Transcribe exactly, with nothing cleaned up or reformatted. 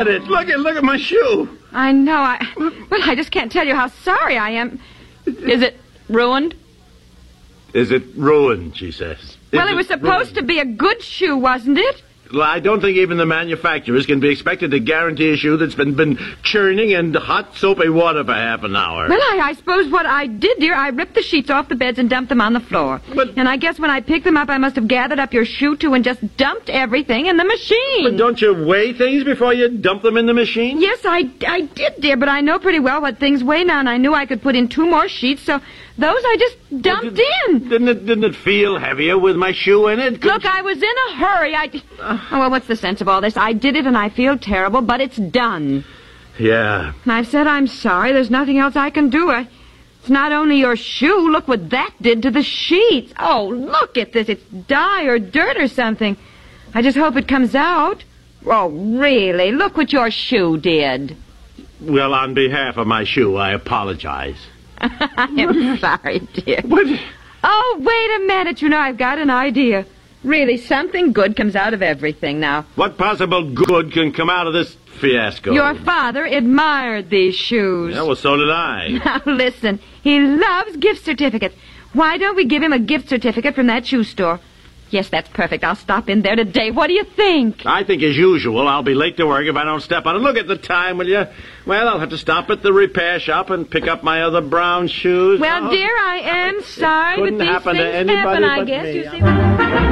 it. Look at look at my shoe. I know. I Well, I just can't tell you how sorry I am. Is it ruined? Is it ruined, she says. Is Well, it was supposed ruined? to be a good shoe, wasn't it? Well, I don't think even the manufacturers can be expected to guarantee a shoe that's been, been churning in hot, soapy water for half an hour. Well, I, I suppose what I did, dear, I ripped the sheets off the beds and dumped them on the floor. But, and I guess when I picked them up, I must have gathered up your shoe, too, and just dumped everything in the machine. But don't you weigh things before you dump them in the machine? Yes, I, I did, dear, but I know pretty well what things weigh now, and I knew I could put in two more sheets, so those I just dumped did, in. Didn't it, didn't it feel heavier with my shoe in it? Could Look, I was in a hurry. I... Oh, well, what's the sense of all this? I did it, and I feel terrible, but it's done. Yeah. And I've said I'm sorry. There's nothing else I can do. I... It's not only your shoe. Look what that did to the sheets. Oh, look at this. It's dye or dirt or something. I just hope it comes out. Oh, really? Look what your shoe did. Well, on behalf of my shoe, I apologize. I'm sorry, dear. What? Oh, wait a minute. You know, I've got an idea. Really, something good comes out of everything now. What possible good can come out of this fiasco? Your father admired these shoes. Yeah, well, so did I. Now, listen. He loves gift certificates. Why don't we give him a gift certificate from that shoe store? Yes, that's perfect. I'll stop in there today. What do you think? I think, as usual, I'll be late to work if I don't step on it. Look at the time, will you? Well, I'll have to stop at the repair shop and pick up my other brown shoes. Well, oh. dear, I am sorry, Couldn't but these happen things to anybody happen, I but guess. me. You see.